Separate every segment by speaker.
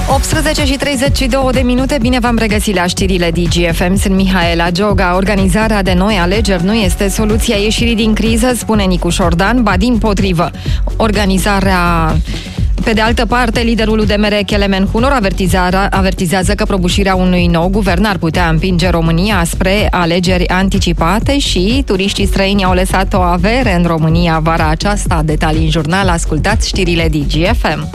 Speaker 1: 18:32, bine v-am regăsit la știrile DGFM, sunt Mihaela Gioga. Organizarea de noi alegeri nu este soluția ieșirii din criză, spune Nicu Șordan, ba dimpotrivă. Pe de altă parte, liderul UDMR, Kelemen Hunor, avertizează că prăbușirea unui nou guvern ar putea împinge România spre alegeri anticipate și turiștii străini au lăsat o avere în România vara aceasta. Detalii în jurnal, ascultați știrile DGFM.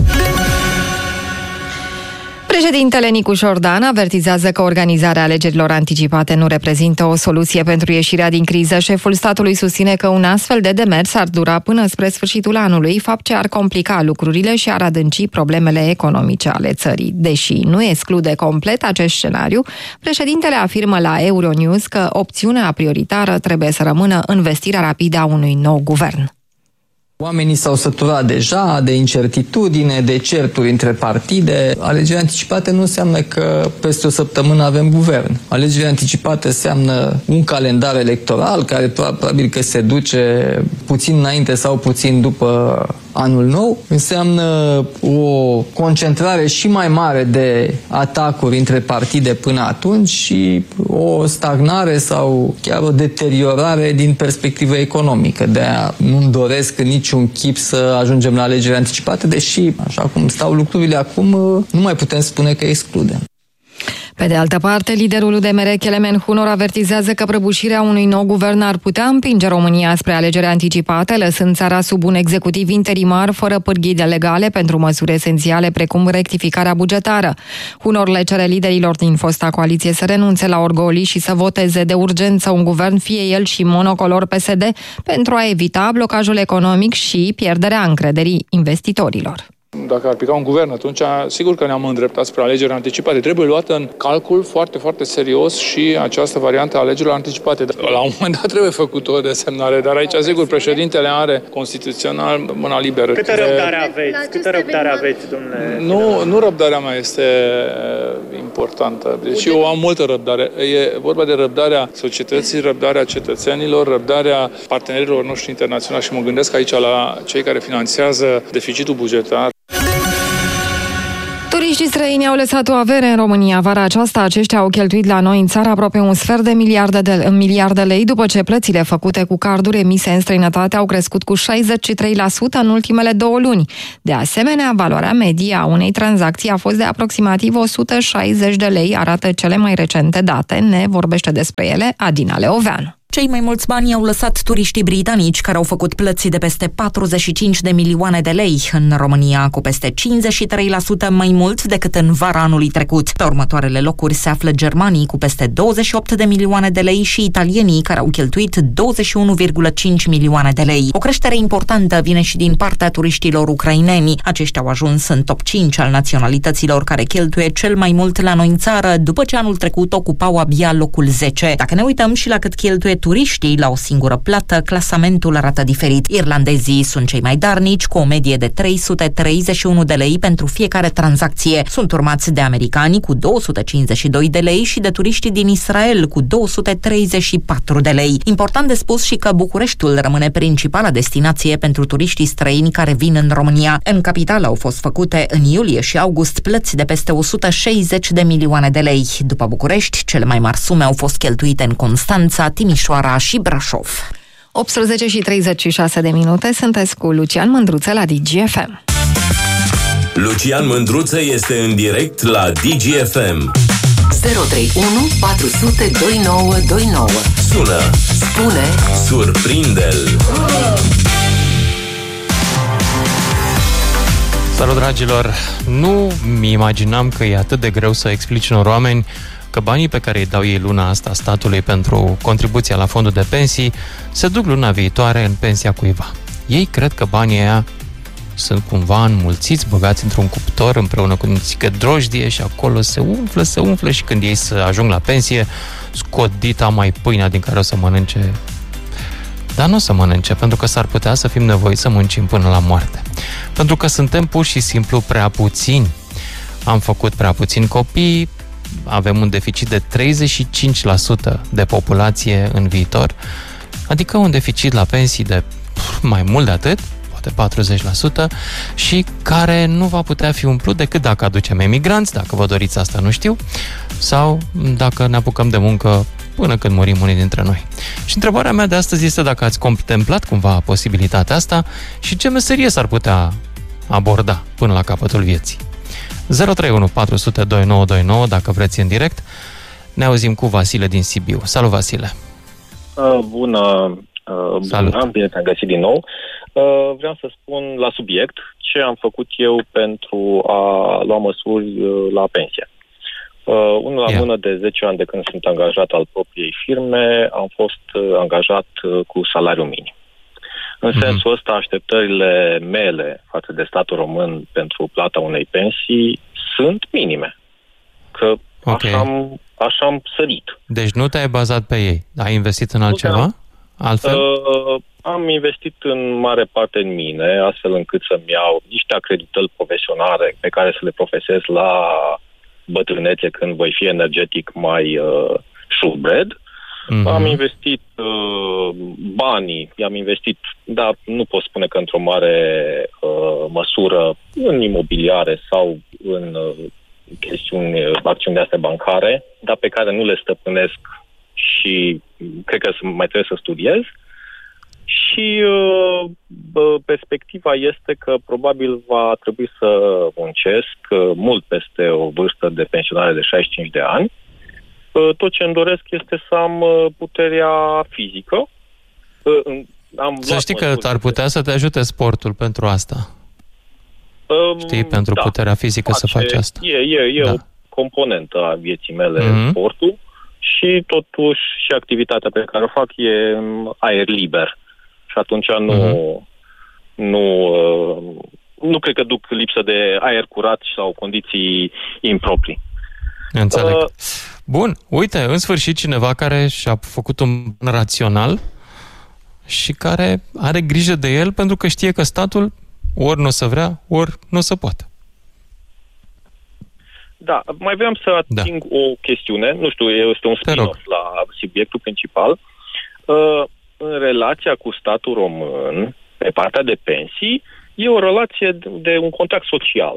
Speaker 1: Președintele Nicu Șordan avertizează că organizarea alegerilor anticipate nu reprezintă o soluție pentru ieșirea din criză. Șeful statului susține că un astfel de demers ar dura până spre sfârșitul anului, fapt ce ar complica lucrurile și ar adânci problemele economice ale țării. Deși nu exclude complet acest scenariu, președintele afirmă la Euronews că opțiunea prioritară trebuie să rămână învestirea rapidă a unui nou guvern.
Speaker 2: Oamenii s-au săturat deja de incertitudine, de certuri între partide. Alegerile anticipate nu înseamnă că peste o săptămână avem guvern. Alegerile anticipate înseamnă un calendar electoral care probabil că se duce puțin înainte sau puțin după anul nou. Înseamnă o concentrare și mai mare de atacuri între partide până atunci și o stagnare sau chiar o deteriorare din perspectivă economică. De-aia nu-mi doresc în niciun chip să ajungem la alegeri anticipate, deși, așa cum stau lucrurile acum, nu mai putem spune că excludem.
Speaker 1: Pe de altă parte, liderul UDMR, Kelemen Hunor, avertizează că prăbușirea unui nou guvern ar putea împinge România spre alegeri anticipate, lăsând țara sub un executiv interimar fără pârghii legale pentru măsuri esențiale precum rectificarea bugetară. Hunor le cere liderilor din fosta coaliție să renunțe la orgolii și să voteze de urgență un guvern, fie el și monocolor PSD, pentru a evita blocajul economic și pierderea încrederii investitorilor.
Speaker 3: Dacă ar pica un guvern, atunci sigur că ne-am îndreptat spre alegeri anticipate. Trebuie luată în calcul foarte, foarte serios și această variantă a alegerilor anticipate. La un moment dat trebuie făcut o desemnare, dar aici, sigur, președintele are constituțional mâna liberă.
Speaker 4: Câtă răbdare aveți, domnule?
Speaker 3: Nu răbdarea mea este importantă. Deci eu am multă răbdare. E vorba de răbdarea societății, răbdarea cetățenilor, răbdarea partenerilor noștri internaționali și mă gândesc aici la cei care finanțează deficitul bugetar.
Speaker 1: Turiștii străini au lăsat o avere în România. Vara aceasta, aceștia au cheltuit la noi în țară aproape un sfert de miliard de lei, după ce plățile făcute cu carduri emise în străinătate au crescut cu 63% în ultimele 2 luni. De asemenea, valoarea medie a unei tranzacții a fost de aproximativ 160 de lei, arată cele mai recente date. Ne vorbește despre ele Adina Leoveanu.
Speaker 5: Cei mai mulți bani au lăsat turiștii britanici, care au făcut plăți de peste 45 de milioane de lei în România, cu peste 53% mai mult decât în vara anului trecut. Pe următoarele locuri se află germanii, cu peste 28 de milioane de lei, și italienii, care au cheltuit 21,5 milioane de lei. O creștere importantă vine și din partea turiștilor ucraineni. Aceștia au ajuns în top 5 al naționalităților care cheltuie cel mai mult la noi în țară, după ce anul trecut ocupau abia locul 10. Dacă ne uităm și la cât cheltuie turiștii la o singură plată, clasamentul arată diferit. Irlandezii sunt cei mai darnici, cu o medie de 331 de lei pentru fiecare tranzacție. Sunt urmați de americani cu 252 de lei și de turiștii din Israel cu 234 de lei. Important de spus și că Bucureștiul rămâne principala destinație pentru turiștii străini care vin în România. În capitală au fost făcute în iulie și august plăți de peste 160 de milioane de lei. După București, cele mai mari sume au fost cheltuite în Constanța, Timișoara și Brașov.
Speaker 1: 18:36, sunteți cu Lucian Mândruță la DGFM.
Speaker 6: Lucian Mândruță este în direct la DGFM.
Speaker 7: 031 400 2929.
Speaker 6: Sună,
Speaker 7: spune,
Speaker 6: surprinde-l.
Speaker 8: Salut, dragilor! Nu mi imaginam că e atât de greu să explici unor oameni că banii pe care îi dau ei luna asta statului pentru contribuția la fondul de pensii se duc luna viitoare în pensia cuiva. Ei cred că banii aia sunt cumva înmulțiți, băgați într-un cuptor împreună cu nițică drojdie și acolo se umflă și când ei să ajung la pensie, scot dita mai pâinea din care o să mănânce. Dar nu o să mănânce, pentru că s-ar putea să fim nevoiți să muncim până la moarte. Pentru că suntem pur și simplu prea puțini. Am făcut prea puțini copii, avem un deficit de 35% de populație în viitor, adică un deficit la pensii de mai mult de atât, poate 40%, și care nu va putea fi umplut decât dacă aducem emigranți, dacă vă doriți asta, nu știu, sau dacă ne apucăm de muncă până când murim unii dintre noi. Și întrebarea mea de astăzi este dacă ați contemplat cumva posibilitatea asta și ce meserie s-ar putea aborda până la capătul vieții. 031 400 2929, dacă vreți în direct. Ne auzim cu Vasile din Sibiu. Salut, Vasile!
Speaker 9: Bună!
Speaker 8: Salut!
Speaker 9: Bine te-am găsit din nou. Vreau să spun la subiect ce am făcut eu pentru a lua măsuri la pensie. Unul la mână de 10 ani de când sunt angajat al propriei firme, am fost angajat cu salariu minim. În sensul ăsta, așteptările mele față de statul român pentru plata unei pensii sunt minime. Că așa am sărit.
Speaker 8: Deci nu te-ai bazat pe ei. Ai investit în altceva? Altfel?
Speaker 9: Am investit în mare parte în mine, astfel încât să-mi iau niște acreditări profesionale pe care să le profesez la bătrânețe când voi fi energetic mai shorebred. Am investit banii, i-am investit, dar nu pot spune că într-o mare măsură în imobiliare sau în acțiuni de astea bancare, dar pe care nu le stăpânesc și cred că mai trebuie să studiez. Și perspectiva este că probabil va trebui să muncesc mult peste o vârstă de pensionare de 65 de ani. Tot ce îmi doresc este să am puterea fizică.
Speaker 8: Să știi că ar putea să te ajute sportul pentru asta. Știi, pentru puterea fizică să faci asta.
Speaker 9: E o componentă a vieții mele, sportul, și totuși și activitatea pe care o fac e în aer liber. Și atunci nu cred că duc lipsă de aer curat sau condiții improprii.
Speaker 8: Înțeleg. Bun, uite, în sfârșit cineva care și-a făcut un plan rațional și care are grijă de el pentru că știe că statul ori nu o să vrea, ori nu o să poată.
Speaker 9: Da, mai vreau să ating o chestiune, nu știu, este un spin-off la subiectul principal. În relația cu statul român, pe partea de pensii, e o relație de un contract social.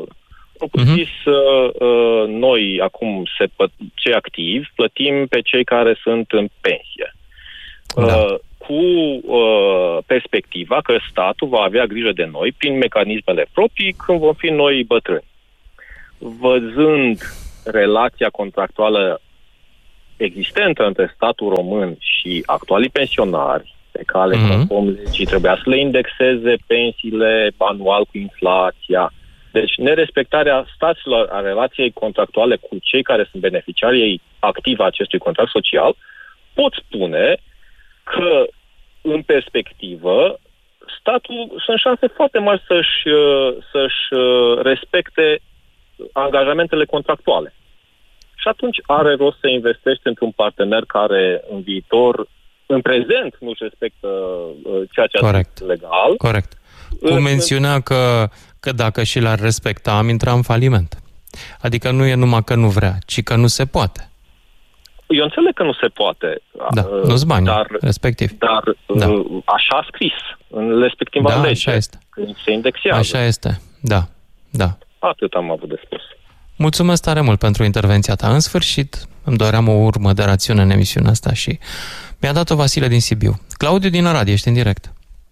Speaker 9: Noi, acum, cei activi, plătim pe cei care sunt în pensie. Cu perspectiva că statul va avea grijă de noi prin mecanismele proprii când vom fi noi bătrâni. Văzând relația contractuală existentă între statul român și actualii pensionari, pe care, conform legii, trebuia să le indexeze pensiile anual cu inflația. Deci, nerespectarea statului a relației contractuale cu cei care sunt beneficiarii activi a acestui contract social, pot spune că, în perspectivă, statul sunt șanse foarte mari să-și respecte angajamentele contractuale. Și atunci are rost să investești într-un partener care în viitor, în prezent, nu-și respectă ceea ce a zis legal.
Speaker 8: Corect. Cu mențiunea că dacă și l-ar respecta, am intrat în faliment. Adică nu e numai că nu vrea, ci că nu se poate.
Speaker 9: Eu înțeleg că nu se poate.
Speaker 8: Da, nu-ți bani, respectiv.
Speaker 9: Dar așa a scris în respectiva lege.
Speaker 8: Așa este.
Speaker 9: Când se indexează.
Speaker 8: Așa este, da.
Speaker 9: Atât am avut de spus.
Speaker 8: Mulțumesc tare mult pentru intervenția ta. În sfârșit, îmi doream o urmă de rațiune în emisiunea asta și mi-a dat-o Vasile din Sibiu. Claudiu din Arad, ești în direct.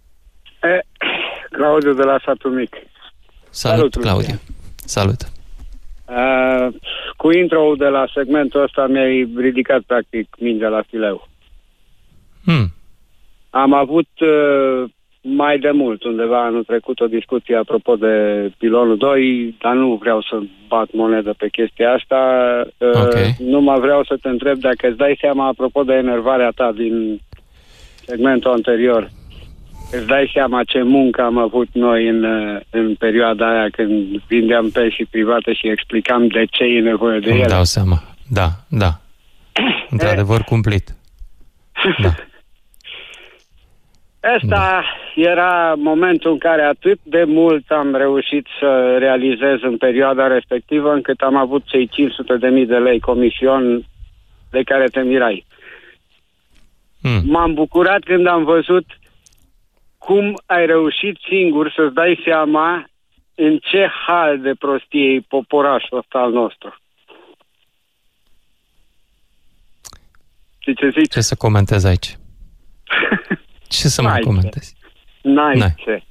Speaker 10: Claudiu de la Satul Mic.
Speaker 8: Salut Claudiu. Salut.
Speaker 10: Cu intro de la segmentul ăsta mi-ai ridicat practic mingea la fileu. Am avut mai de mult, undeva anul trecut, o discuție apropo de pilonul 2, dar nu vreau să bat monedă pe chestia asta. Numai vreau să te întreb dacă îți dai seama, apropo de enervarea ta din segmentul anterior, îți dai seama ce muncă am avut noi în perioada aia când vindeam pensii private și explicam de ce e nevoie de ele?
Speaker 8: Îmi dau seama. Da. Într-adevăr cumplit. Da.
Speaker 10: Ăsta era momentul în care atât de mult am reușit să realizez în perioada respectivă, încât am avut cei 500.000 de lei comision de care te mirai. M-am bucurat când am văzut cum ai reușit singur să-ți dai seama în ce hal de prostie e poporașul ăsta al nostru? Ce zici?
Speaker 8: Ce să comentez aici? Ce să mai comentez?
Speaker 10: N-ai ce.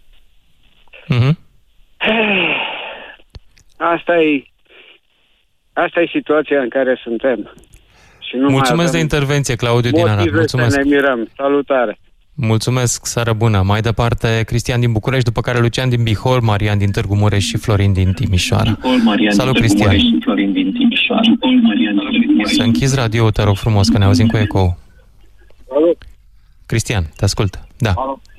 Speaker 10: Asta e situația în care suntem. Și nu
Speaker 8: mulțumesc de intervenție, Claudiu din Arad. Mulțumesc.
Speaker 10: Să ne mirăm. Salutare.
Speaker 8: Mulțumesc, seară bună. Mai departe, Cristian din București, după care Lucian din Bihor, Marian din Târgu Mureș și Florin din Timișoara. Salut, Cristian. Să închizi radio, te rog frumos, că ne auzim cu ecou. Cristian, te ascult. Da.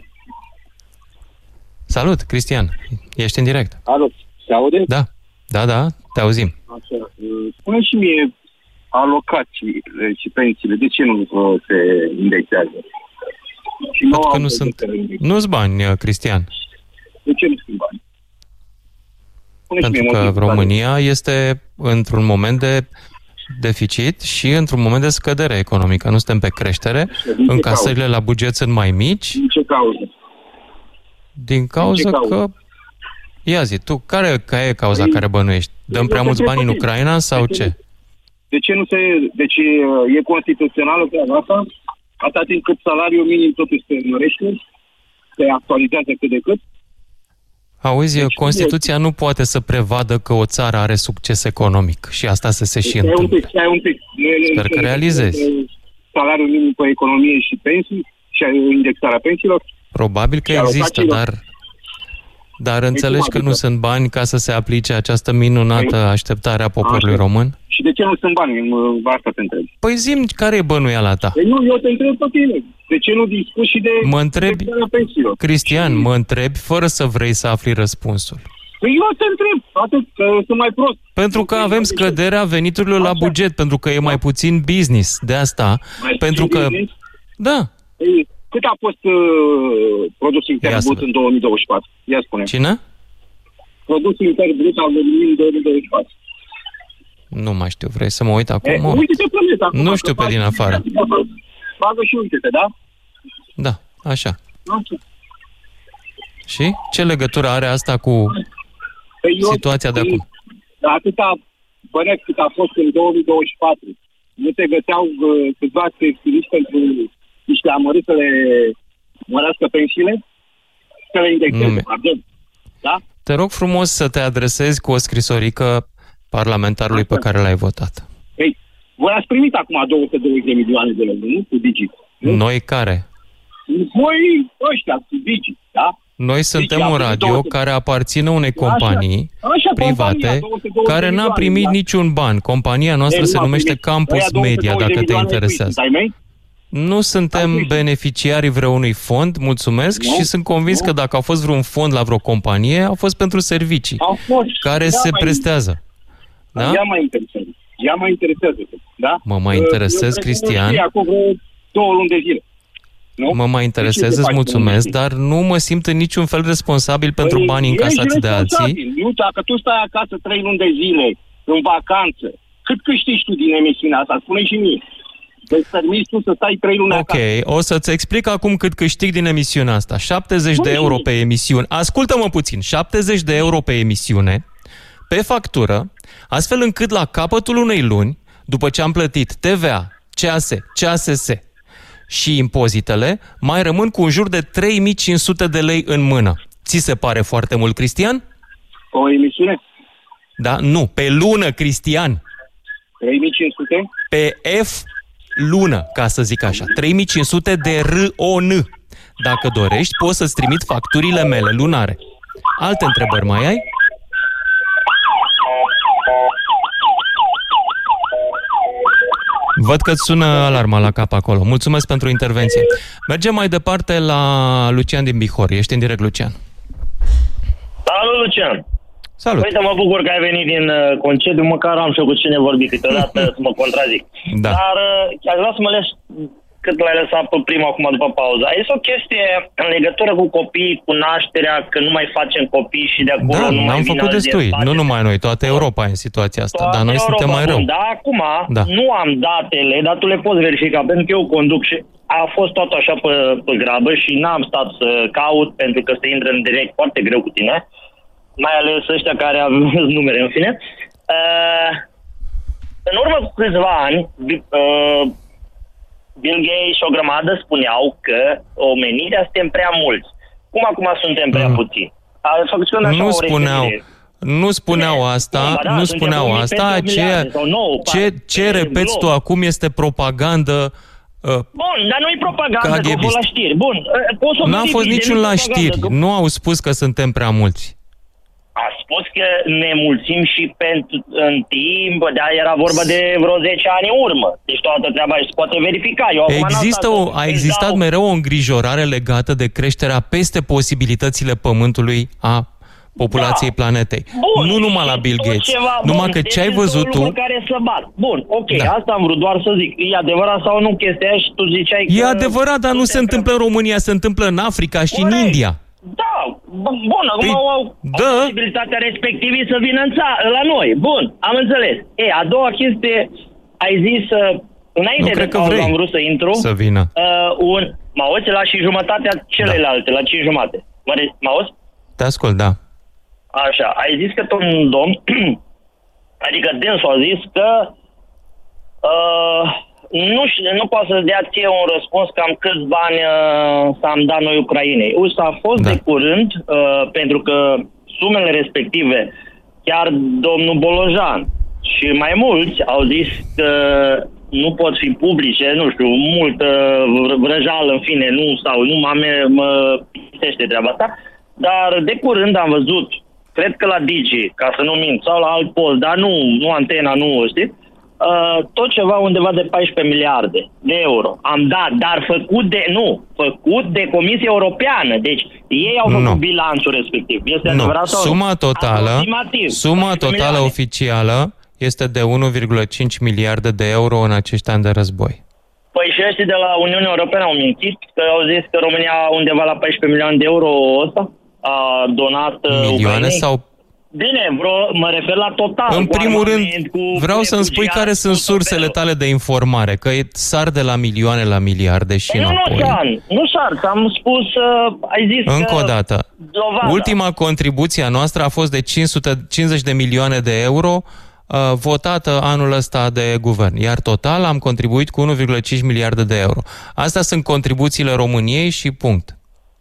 Speaker 8: Salut, Cristian. Ești în direct.
Speaker 11: Alo, se aude?
Speaker 8: Da, te auzim.
Speaker 11: Spune și mie alocațiile și pensiile, de ce nu se indexează?
Speaker 8: Pentru că nu-s bani, Cristian.
Speaker 11: De ce nu sunt bani?
Speaker 8: Pentru că România este într-un moment de deficit și într-un moment de scădere economică. Nu suntem pe creștere, încasările la buget sunt mai mici.
Speaker 11: Din ce cauză?
Speaker 8: Din cauza că... Ia zi, tu, care e cauza care bănuiești? Dăm prea mulți bani în Ucraina sau ce?
Speaker 11: De ce nu se... Deci e constituțională treaba asta? Atât timp cât salariul minim totuși se înmărește, se actualizează cât de cât.
Speaker 8: Auzi, deci, Constituția nu poate să prevadă că o țară are succes economic și asta să se și întâmple.
Speaker 11: Stai un pic.
Speaker 8: Sper că realizezi.
Speaker 11: Salariul minim pe economie și pensii și indexarea pensiilor?
Speaker 8: Probabil că există, dar înțelegi că nu sunt bani ca să se aplice această minunată așteptare a poporului român?
Speaker 11: Și de ce nu sunt bani? Asta te întreb.
Speaker 8: Păi zi-mi, care e bănuiala ta?
Speaker 11: Păi nu, eu te întreb pe tine. De ce nu discuți și de pensiilor?
Speaker 8: Cristian, mă întrebi fără să vrei să afli răspunsul.
Speaker 11: Păi eu te întreb, atât, că sunt mai prost.
Speaker 8: Pentru că avem scăderea veniturilor la buget, pentru că e mai puțin business. De asta, pentru că... Da.
Speaker 11: Cât a fost produsul intern brut în 2024? Ia spune.
Speaker 8: Cine?
Speaker 11: Produsul intern brut al României în 2024.
Speaker 8: Nu mai știu, vrei să mă uit acum?
Speaker 11: Uite-te pe net acum.
Speaker 8: Nu știu pe din afară.
Speaker 11: Bagă și uite-te, da?
Speaker 8: Da, așa. Și? Ce legătură are asta cu situația de acum?
Speaker 11: Atâta băneți cât a fost în 2024. Nu se găseau câțiva specialiști pentru niște amărâți să le mărească pensiile? Să le indexeze, pardon. Da?
Speaker 8: Te rog frumos să te adresezi cu o scrisorică parlamentarului pe care l-ai votat.
Speaker 11: Ei, voi ați primit acum 220 de milioane de lei, nu? Cu Digi.
Speaker 8: Noi care?
Speaker 11: Voi ăștia, cu Digi, da?
Speaker 8: Noi suntem un radio care aparține unei companii private care n-a primit niciun ban. Compania noastră se numește Campus Media, dacă te interesează. Nu suntem beneficiarii vreunui fond, mulțumesc, și sunt convins că dacă a fost vreun fond la vreo companie, a fost pentru servicii care se prestează. Da?
Speaker 11: Ea mă interesează, da?
Speaker 8: Mă mai interesez, Cristian.
Speaker 11: Acum 2 luni de zile.
Speaker 8: Mă mai interesez, îți mulțumesc, dar nu mă simt în niciun fel responsabil pentru banii încasați de alții.
Speaker 11: Nu, dacă tu stai acasă 3 luni de zile, în vacanță, cât câștigi tu din emisiunea asta? Spune și mie. Deci permis tu să stai 3 luni acasă.
Speaker 8: Ok, o să-ți explic acum cât câștig din emisiunea asta. 70 de euro pe emisiune. Ascultă-mă puțin. 70 de euro pe emisiune, pe factură, astfel încât la capătul unei luni, după ce am plătit TVA, CAS, CASS și impozitele, mai rămân cu în jur de 3500 de lei în mână. Ți se pare foarte mult, Cristian?
Speaker 11: O emisiune?
Speaker 8: Da, nu, pe lună, Cristian.
Speaker 11: 3500?
Speaker 8: Pe F lună, ca să zic așa. 3500 de RON. Dacă dorești, poți să-ți trimit facturile mele lunare. Alte întrebări mai ai? Văd că-ți sună alarma la cap acolo. Mulțumesc pentru intervenție. Mergem mai departe la Lucian din Bihor. Ești în direct, Lucian.
Speaker 12: Salut, Lucian.
Speaker 8: Salut.
Speaker 12: Uite, mă bucur că ai venit din concediu, măcar am și eu cu cine vorbi câteodată să mă contrazic.
Speaker 8: Da.
Speaker 12: Dar aș vrea să mă lași cât l-ai lăsat pe primul acum după pauză. Ai zis o chestie în legătură cu copiii, cu nașterea, că nu mai facem copii și de acolo nu mai
Speaker 8: am făcut destui. Nu numai noi, toată Europa e în situația asta, dar noi suntem mai rău.
Speaker 12: Da, acum nu am datele, dar tu le poți verifica, pentru că eu conduc și a fost tot așa pe grabă și n-am stat să caut, pentru că se intră în direct foarte greu cu tine, mai ales ăștia care au numere, în fine. În urmă cu câțiva ani, Bill Gates și o grămadă spuneau că omenirea suntem prea mulți. Cum acum suntem prea puțini?
Speaker 8: Nu spuneau asta, nu spuneau asta. Ce repeți tu acum este propagandă.
Speaker 12: Bun, dar nu e propagandă, că o la știri. Bun,
Speaker 8: n-a fost niciun la știri. Nu au spus că suntem prea mulți.
Speaker 12: A spus că ne mulțim și în timp, dar era vorba de vreo 10 ani în urmă. Deci toată treaba se poate verifica.
Speaker 8: A existat mereu o îngrijorare legată de creșterea peste posibilitățile Pământului a populației planetei.
Speaker 12: Bun,
Speaker 8: nu numai la Bill Gates. Numai că ce ai văzut tu...
Speaker 12: care să bat. Bun, ok, asta am vrut doar să zic. E adevărat sau nu chestia aia și tu ziceai că...
Speaker 8: E adevărat, dar nu se întâmplă în România, se întâmplă în Africa și în India.
Speaker 12: Da, bun, acum au posibilitatea respectivii să vină la noi. Bun, am înțeles. A doua chestie, ai zis, înainte de pauză am vrut să intru,
Speaker 8: să vină.
Speaker 12: Mă auzi la și jumătatea celelalte, la 5:30. Mă auzi?
Speaker 8: Te ascult, da.
Speaker 12: Așa, ai zis că un domn, adică dânsul a zis că nu poate să dea ție un răspuns cam câți bani s-am dat noi Ucrainei. A fost de curând, pentru că sumele respective, chiar domnul Bolojan și mai mulți au zis că nu pot fi publice, nu știu, multă vrăjală, în fine, nu mă pitește treaba asta, dar de curând am văzut, cred că la Digi, ca să nu mint, sau la alt post, dar nu Antena, nu știi, tot ceva undeva de 14 miliarde de euro. Am dat, dar făcut de Comisia Europeană. Deci ei au făcut bilanțul respectiv. Este adevărat sau
Speaker 8: Suma totală oficială este de 1,5 miliarde de euro în acești ani de război.
Speaker 12: Păi și ăștia de la Uniunea Europeană au mințit, că au zis că România undeva la 14 milioane de euro ăsta a donat
Speaker 8: milioane sau...
Speaker 12: Bine, mă refer la total.
Speaker 8: În primul rând, vreau să-mi spui care sunt sursele tale de informare, că sar de la milioane la miliarde și înapoi.
Speaker 12: Nu sar, am spus, ai zis
Speaker 8: încă o dată. Ultima contribuție a noastră a fost de 550 de milioane de euro votată anul ăsta de guvern, iar total am contribuit cu 1,5 miliarde de euro. Astea sunt contribuțiile României și punct.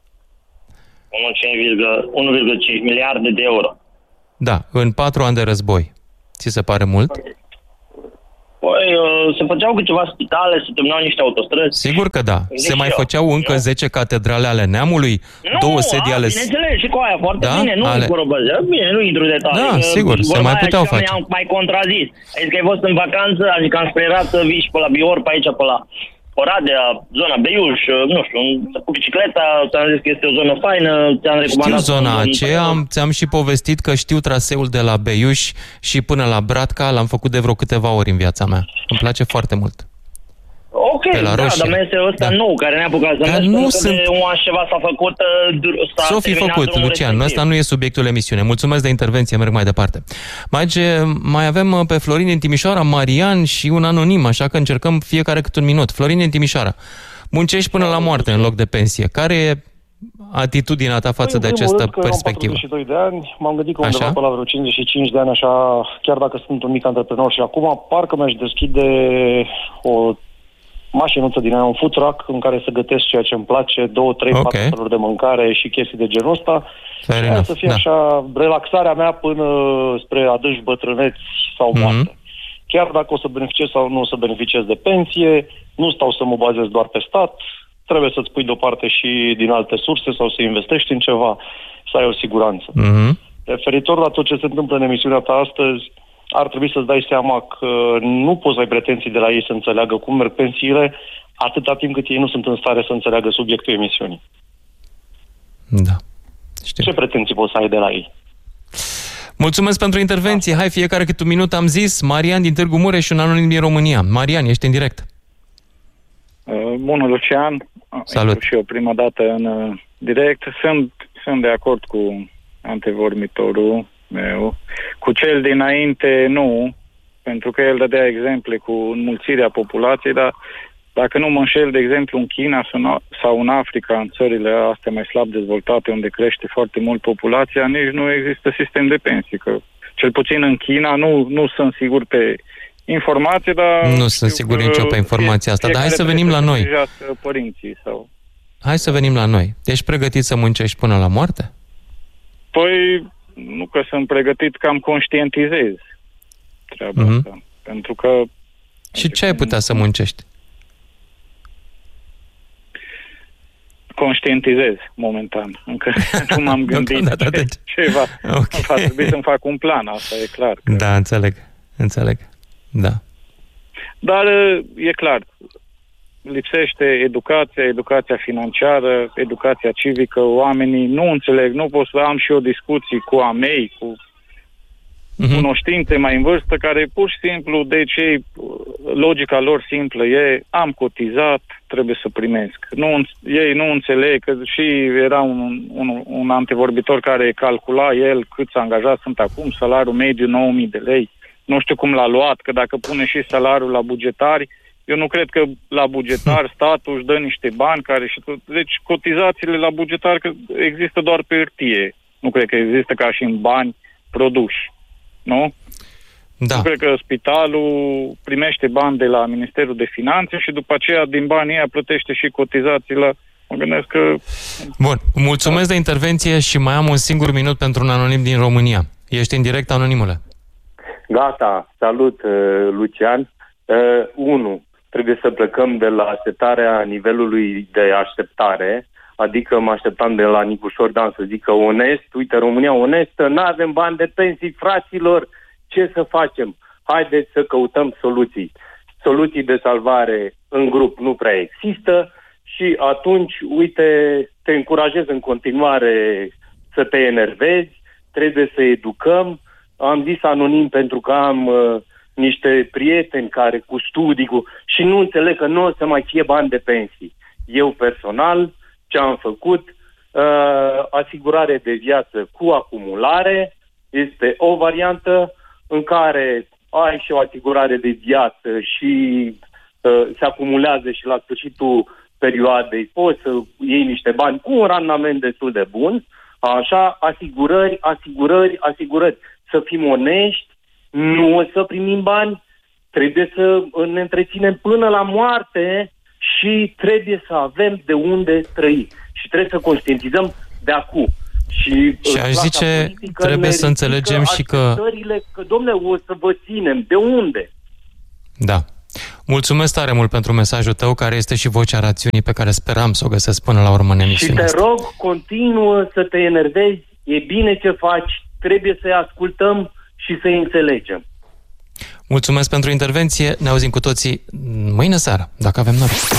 Speaker 12: 1,5 miliarde de euro.
Speaker 8: Da, în 4 ani de război. Ți se pare mult?
Speaker 12: Păi, se făceau câteva spitale, se terminau niște autostrăzi.
Speaker 8: Sigur că da. Se mai făceau încă 10 catedrale ale neamului, 2 sedii ale...
Speaker 12: bineînțeles, și cu aia foarte bine, nu bine, nu intru detalii.
Speaker 8: Da, sigur, se mai puteau face.
Speaker 12: Am mai contrazis. Adică ai fost în vacanță, adică am sperat să vii și pe la Bior, pe aici, pe la Oradea, zona Beiuș, nu știu, cu bicicleta, ți-am zis că este o zonă faină, ți-am recomandat...
Speaker 8: Știu zona aceea, ți-am și povestit că știu traseul de la Beiuș și până la Bratca, l-am făcut de vreo câteva ori în viața mea. Îmi place foarte mult.
Speaker 12: Ok, da, dar meseul ăsta nou, care ne-a apucat să mergi, pentru că de un an ceva s-a făcut,
Speaker 8: s-a fi făcut, Lucian, ăsta nu e subiectul emisiunii. Mulțumesc de intervenție, merg mai departe. Mai avem pe Florin din Timișoara, Marian și un anonim, așa că încercăm fiecare câte un minut. Florin din Timișoara, muncești până la moarte în loc de pensie. Care e atitudinea ta față de această perspectivă?
Speaker 13: Am 42 de ani, m-am gândit că undeva pe la vreo 55 de ani, așa, chiar dacă sunt un mic antreprenor și acum, parcă mi-aș deschide o mașinuță din aia, un food truck în care să gătesc ceea ce îmi place, 2, 3, 4 feluri de mâncare și chestii de genul ăsta. Să fie așa relaxarea mea până spre adânci bătrâneți sau moarte. Chiar dacă o să beneficiez sau nu o să beneficiez de pensie, nu stau să mă bazez doar pe stat, trebuie să-ți pui deoparte și din alte surse sau să investești în ceva, să ai o siguranță. Referitor la tot ce se întâmplă în emisiunea ta astăzi, ar trebui să-ți dai seama că nu poți să ai pretenții de la ei să înțeleagă cum merg pensiile, atâta timp cât ei nu sunt în stare să înțeleagă subiectul emisiunii.
Speaker 8: Da. Știu.
Speaker 13: Ce pretenții poți să ai de la ei?
Speaker 8: Mulțumesc pentru intervenție. Hai, fiecare cât un minut am zis. Marian din Târgu Mureș și un anonim din România. Marian, ești în direct.
Speaker 14: Bună, Lucian.
Speaker 8: Salut.
Speaker 14: Și eu prima dată în direct. Sunt de acord cu antevorbitorul meu. Cu cel dinainte, nu, pentru că el dădea exemple cu înmulțirea populației, dar dacă nu mă înșel, de exemplu, în China sau în Africa, în țările astea mai slab dezvoltate, unde crește foarte mult populația, nici nu există sistem de pensii. Că, cel puțin în China, nu sunt sigur pe informație, dar...
Speaker 8: Nu sunt sigur nici eu pe informația asta, dar hai să venim la noi.
Speaker 14: Părinții sau...
Speaker 8: Hai să venim la noi. Ești pregătit să muncești până la moarte?
Speaker 14: Păi, nu că sunt pregătit, că am conștientizez treaba asta. Pentru că...
Speaker 8: Și ce ai putea să muncești?
Speaker 14: Conștientizez momentan. Încă nu m-am gândit ceva. Okay. Va trebui să-mi fac un plan, asta e clar. Că...
Speaker 8: Da, înțeleg. Da.
Speaker 14: Dar e clar, lipsește educația financiară, educația civică, oamenii nu înțeleg, nu pot să am și eu discuții cu a mei, cu cunoștințe mai în vârstă, care pur și simplu, deci logica lor simplă e, am cotizat, trebuie să primesc. Ei nu înțeleg, că și era un antevorbitor care calcula el câți angajați sunt acum, salariul mediu 9.000 de lei. Nu știu cum l-a luat, că dacă pune și salariul la bugetari, eu nu cred că la bugetar statul își dă niște bani care și tot. Deci cotizațiile la bugetar că există doar pe hârtie. Nu cred că există ca și în bani produși. Nu?
Speaker 8: Da.
Speaker 14: Nu cred că spitalul primește bani de la Ministerul de Finanțe și după aceea din banii ăia plătește și cotizațiile. Mă gândesc că...
Speaker 8: Bun, mulțumesc de intervenție și mai am un singur minut pentru un anonim din România. Ești în direct, anonimule.
Speaker 15: Gata, salut, Lucian. 1. Trebuie să plecăm de la setarea nivelului de așteptare, adică mă așteptam de la Nicușor Dan să zică onest, uite, România onestă, n-avem bani de pensii, fraților, ce să facem? Haideți să căutăm soluții. Soluții de salvare în grup nu prea există și atunci, uite, te încurajez în continuare să te enervezi, trebuie să educăm. Am zis anonim pentru că am niște prieteni care cu studii și nu înțeleg că nu o să mai fie bani de pensii. Eu personal, ce am făcut, asigurare de viață cu acumulare, este o variantă în care ai și o asigurare de viață și se acumulează și la sfârșitul perioadei poți să iei niște bani cu un randament destul de bun. Așa, asigurări. Să fim onești, nu o să primim bani, trebuie să ne întreținem până la moarte și trebuie să avem de unde trăi. Și trebuie să conștientizăm de acum. Și
Speaker 8: aș zice, trebuie să înțelegem și că
Speaker 15: dom'le, o să vă ținem. De unde?
Speaker 8: Da. Mulțumesc tare mult pentru mesajul tău, care este și vocea rațiunii pe care speram să o găsesc până la urmă în emisiunea
Speaker 15: asta. Și te rog, continuă să te enervezi, e bine ce faci, trebuie să-i ascultăm și să-i înțelegem.
Speaker 8: Mulțumesc pentru intervenție, ne auzim cu toții mâine seară, dacă avem noroc.